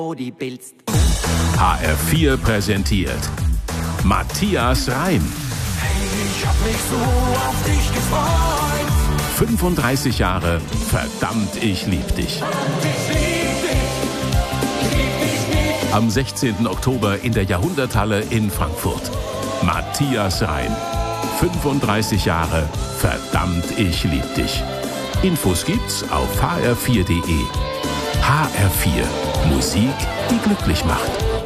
HR4 präsentiert Matthias Reim. Ich hab mich so auf dich gefreut. 35 Jahre, verdammt, ich lieb dich. Am 16. Oktober in der Jahrhunderthalle in Frankfurt. Matthias Reim. 35 Jahre, verdammt, ich lieb dich. Infos gibt's auf hr4.de. HR4. Musik, die glücklich macht.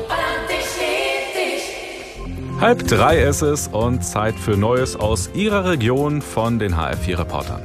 2:30 ist es und Zeit für Neues aus Ihrer Region von den HR4-Reportern.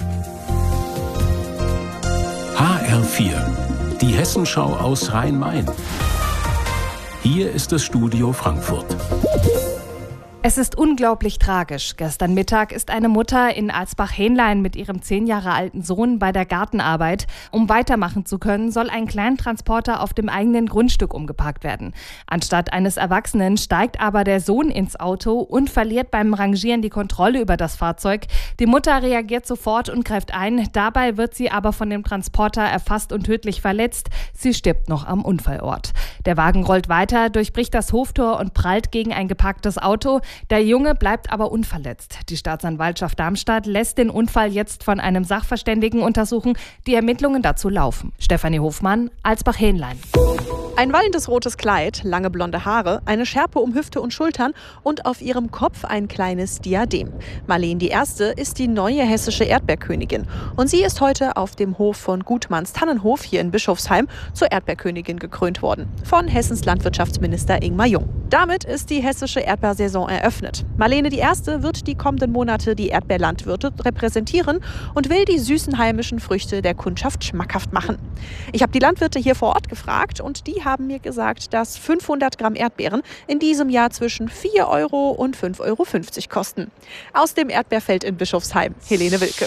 HR4, die Hessenschau aus Rhein-Main. Hier ist das Studio Frankfurt. Es ist unglaublich tragisch. Gestern Mittag ist eine Mutter in Alsbach-Hähnlein mit ihrem 10 Jahre alten Sohn bei der Gartenarbeit. Um weitermachen zu können, soll ein Kleintransporter auf dem eigenen Grundstück umgeparkt werden. Anstatt eines Erwachsenen steigt aber der Sohn ins Auto und verliert beim Rangieren die Kontrolle über das Fahrzeug. Die Mutter reagiert sofort und greift ein. Dabei wird sie aber von dem Transporter erfasst und tödlich verletzt. Sie stirbt noch am Unfallort. Der Wagen rollt weiter, durchbricht das Hoftor und prallt gegen ein geparktes Auto. Der Junge bleibt aber unverletzt. Die Staatsanwaltschaft Darmstadt lässt den Unfall jetzt von einem Sachverständigen untersuchen. Die Ermittlungen dazu laufen. Stefanie Hofmann, Alsbach-Hähnlein. Ein wallendes rotes Kleid, lange blonde Haare, eine Schärpe um Hüfte und Schultern und auf ihrem Kopf ein kleines Diadem. Marleen die Erste ist die neue hessische Erdbeerkönigin. Und sie ist heute auf dem Hof von Gutmanns Tannenhof hier in Bischofsheim zur Erdbeerkönigin gekrönt worden. Von Hessens Landwirtschaftsminister Ingmar Jung. Damit ist die hessische Erdbeersaison eröffnet. Marleen die Erste wird die kommenden Monate die Erdbeerlandwirte repräsentieren und will die süßen heimischen Früchte der Kundschaft schmackhaft machen. Ich habe die Landwirte hier vor Ort gefragt und die haben mir gesagt, dass 500 Gramm Erdbeeren in diesem Jahr zwischen 4 Euro und 5,50 Euro kosten. Aus dem Erdbeerfeld in Bischofsheim, Helene Wilke.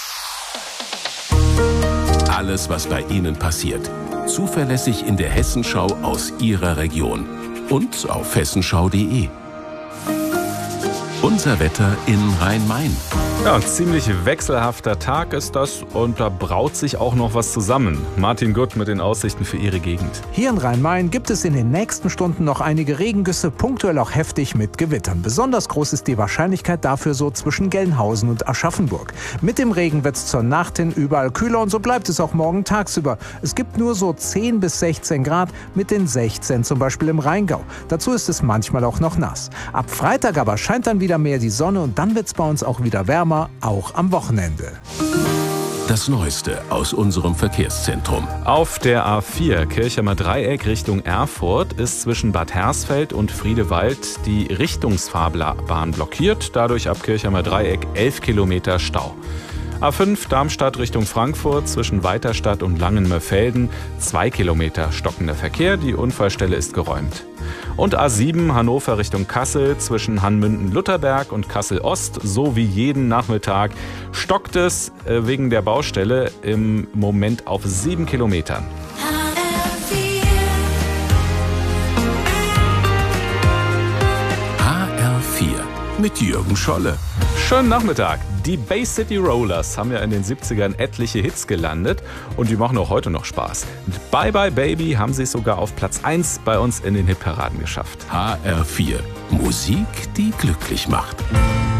Alles, was bei Ihnen passiert. Zuverlässig in der Hessenschau aus Ihrer Region. Und auf hessenschau.de. Unser Wetter in Rhein-Main. Ja, ein ziemlich wechselhafter Tag ist das und da braut sich auch noch was zusammen. Martin Gutt mit den Aussichten für Ihre Gegend. Hier in Rhein-Main gibt es in den nächsten Stunden noch einige Regengüsse, punktuell auch heftig mit Gewittern. Besonders groß ist die Wahrscheinlichkeit dafür so zwischen Gelnhausen und Aschaffenburg. Mit dem Regen wird es zur Nacht hin überall kühler und so bleibt es auch morgen tagsüber. Es gibt nur so 10 bis 16 Grad, mit den 16 zum Beispiel im Rheingau. Dazu ist es manchmal auch noch nass. Ab Freitag aber scheint dann wieder mehr die Sonne und dann wird es bei uns auch wieder wärmer, auch am Wochenende. Das Neueste aus unserem Verkehrszentrum. Auf der A4 Kirchheimer Dreieck Richtung Erfurt ist zwischen Bad Hersfeld und Friedewald die Richtungsfahrbahn blockiert. Dadurch ab Kirchheimer Dreieck 11 Kilometer Stau. A5 Darmstadt Richtung Frankfurt zwischen Weiterstadt und Langenmörfelden 2 Kilometer stockender Verkehr. Die Unfallstelle ist geräumt. Und A7 Hannover Richtung Kassel zwischen Hanmünden-Lutherberg und Kassel-Ost. So wie jeden Nachmittag stockt es wegen der Baustelle im Moment auf 7 Kilometern. HR4 mit Jürgen Scholle. Schönen Nachmittag. Die Bay City Rollers haben ja in den 70ern etliche Hits gelandet und die machen auch heute noch Spaß. Mit Bye Bye Baby haben sie es sogar auf Platz 1 bei uns in den Hitparaden geschafft. HR4. Musik, die glücklich macht.